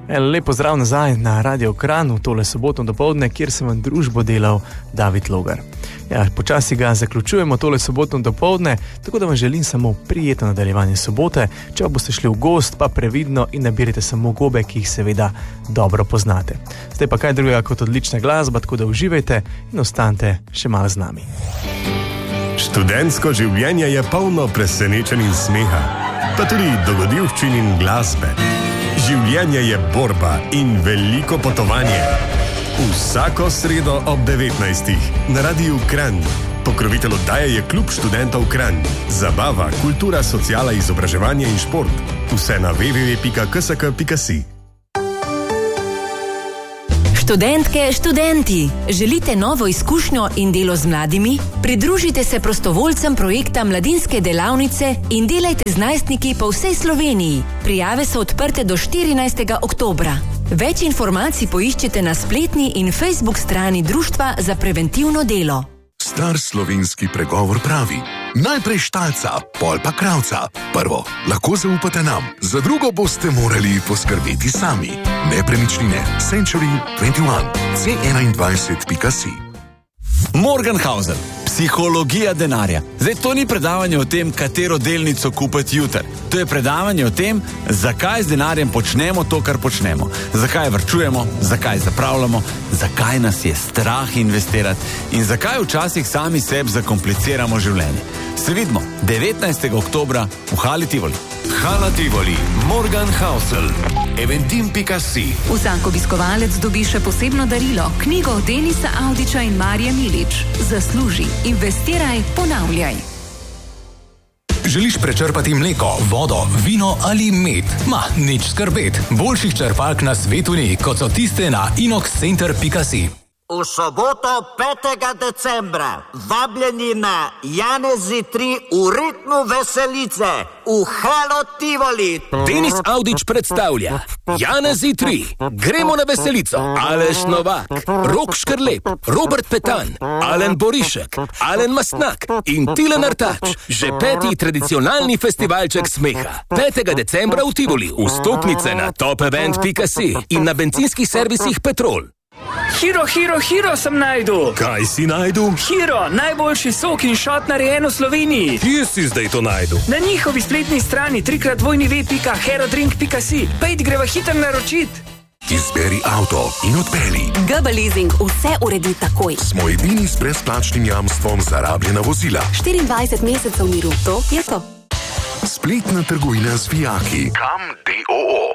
Lep pozdrav nazaj na Radio Kranj v tole soboto dopoldne, kjer sem vam družbo delal David Logar. Počasi ga zaključujemo tole soboto dopoldne, tako da vam želim samo prijetno nadaljevanje sobote. Če boste šli v gost, pa previdno in nabirajte samo gobe, ki jih seveda dobro poznate. Zdaj pa kaj drugega kot odlična glasba, tako da uživajte in ostanite še malo z nami. Študentsko življenje je polno presenečenj in smeha, pa tudi dogodivščin in glasbe. Življenje je borba in veliko potovanje. Vsako sredo ob 19. na Radiu Kranj. Pokrovitelj oddaje je Klub študentov Kranj. Zabava, kultura, sociala, izobraževanje in šport. Vse na www.ksk.si. Študentke, študenti, želite novo izkušnjo in delo z mladimi? Pridružite se prostovoljcem projekta Mladinske delavnice in delajte z najstniki po vsej Sloveniji. Prijave so odprte do 14. oktobra. Več informacij poiščite na spletni in Facebook strani Društva za preventivno delo. Star slovenski pregovor pravi: najprej štalca, pol pa kravca. Prvo, lahko zaupate nam, za drugo boste morali poskrbeti sami. Nepremičnine, Century 21, C21.si. Morgenhausen, psihologija denarja. Zdaj, to ni predavanje o tem, katero delnico kupiti jutri. To je predavanje o tem, zakaj z denarjem počnemo to, kar počnemo. Zakaj varčujemo, zakaj zapravljamo, zakaj nas je strah investirati in zakaj včasih sami sebi zakompliciramo življenje. Se vidimo 19. oktobra v Hali Tivoli. Hala Tivoli, Morgenhausen, eventim.si. Vsak obiskovalec dobi še posebno darilo, knjigo Denisa Avdića in Marije Milič. Zasluži, investiraj, ponavljaj. Želiš prečrpati mleko, vodo, vino ali med? Nič skrbet. Boljših črpalk na svetu ni, kot so tiste na inoxcenter.si. V soboto 5. decembra vabljeni na Janezi 3 v ritmu veselice v Halo Tivoli. Denis Avdić predstavlja Janezi 3. Gremo na veselico. Aleš Novak, Rok Škrlep, Robert Petan, Alen Borišek, Alen Mastnak in Tilen Artač. Že 5. tradicionalni festivalček smeha. 5. decembra v Tivoli. Vstopnice na topevent.si in na bencinskih servisih Petrol. Hiro sem najdu. Kaj si najdu? Hiro, najboljši sok in šot narejen v Sloveniji. Kje si zdaj to najdu? Na njihovi spletni strani www.herodrink.si. Pejdi, greva hitro naročit. Izberi avto in odpeli. GB Leasing vse uredi takoj. Smo edini s brezplačnim jamstvom za rabljena vozila. 24 mesecev miru, to je to. Spletna trgovina z vijaki. Kam.do